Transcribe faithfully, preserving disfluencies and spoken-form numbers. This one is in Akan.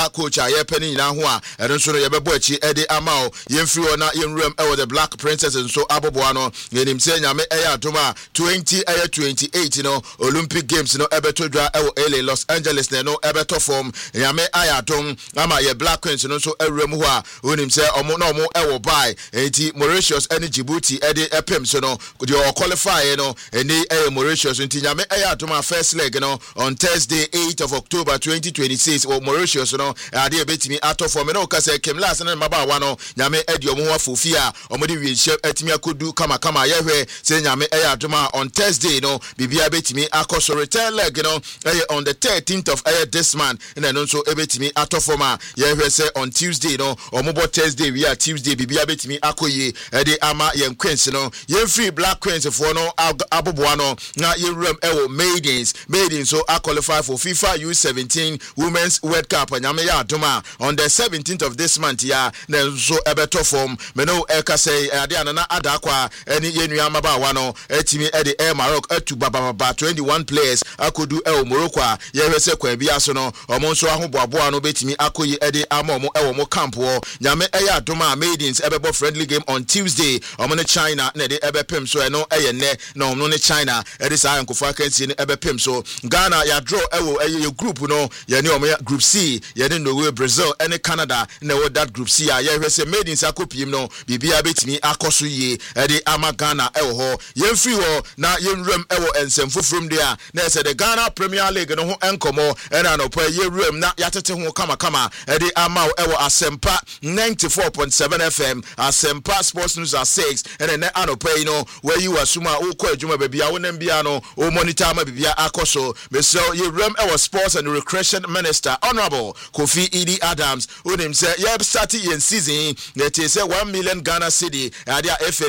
coach a ye penny na ho a eno so no ye bebo achi e de ama o yemfiri o na yemrem e wo the Black Princess nso aboboa no yenim se nyame e ya adoma twenty e twenty-eight no Olympic Games no ebeto dwa e wo L A Los Angeles ne no ebeto form nyame aya dom ama ye Black Queens no so ewrem ho a onim se omo na omo e wo bai enti Mauritius ene Djibouti e de epem so no de o qualify no eni e Mauritius enti nyame e ya adoma first leg no on Thursday eighth of October twenty twenty-six o Mauritius no ade ebetimi ato form no ka se kem last na maba wa no nyame e de omo ho afofi a omo de wienhye atimi akodu kama kama ye hwe se nyame e ya adoma on Thursday no bibia betimi akoso return leg no e on the thirteenth of uh, this month and no so ebetimi ato form a ye hwe se on Tuesday no omo bo Thursday we are Tuesday bibia betimi akoyi e de ama ye Queens no ye free Black Queens for no aboboa no na ye rem e wo maidens maidens so a qualify for FIFA U seventeen Women's World Cup nyame ya adoma on the seventeenth of this month ya na so ebeto form me no e ka say ade anana adakwa eni ye nua maba wa no etimi e de Air Maroc atu bababa twenty-one players akodu e o Morocco a ye hwese kwa bia so no omo nso ahoboaboa no betimi akoyi e de ama omo e wo mo camp wo nyame e ya adoma maidens ebebo friendly game on Tuesday omo ne China na de ebepem so e no e ye ne na omo ne China e de sa yankofo akansi ne ebepem so Ghana ya draw e wo e ye group no ye ne omo group C ye ne Norway Brazil ene Canada na wo that group C a ye hwese maidens akopiem no bibia betimi akoso ye e de ama Ghana e wo ho ye free ho na ye nrem e wo ensemfofrom de a na se the Ghana Premier League no ho enkomo e na no pa ye rem na yatete ho kama kama e de ama e wo Asempa ninety-four point seven F M Asempa Sports News at six and ne anopa yi no where you asuma wo kwa adwuma bibia wo nam bia no o monitor ma bibia akoso me so ye rem e wo Sports and Recreation Minister Honorable Kofi Idi Adams onim say ye start in season na te say one million Ghana cedi ade a F